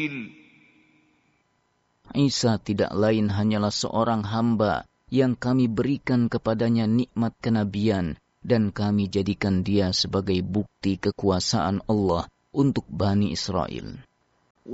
Isa tidak lain hanyalah seorang hamba yang kami berikan kepadanya nikmat kenabian dan kami jadikan dia sebagai bukti kekuasaan Allah untuk Bani Israel.